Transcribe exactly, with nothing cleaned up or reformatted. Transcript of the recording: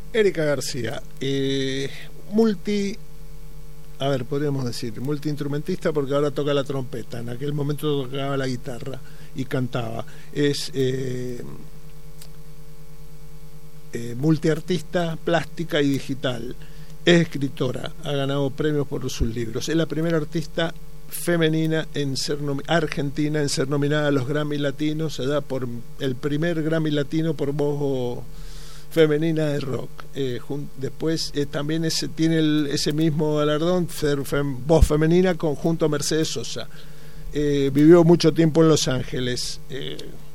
Erika García, eh, multi, a ver, podríamos decir, multiinstrumentista porque ahora toca la trompeta, en aquel momento tocaba la guitarra y cantaba. Es eh, eh, multiartista, plástica y digital. Es escritora, ha ganado premios por sus libros. Es la primera artista femenina en ser argentina en ser nominada a los Grammy Latinos. Se da por el primer Grammy Latino por voz femenina de rock. Eh, jun, después eh, también ese, tiene el, ese mismo galardón, ser fem, voz femenina, conjunto a Mercedes Sosa. Eh, vivió mucho tiempo en Los Ángeles. Eh,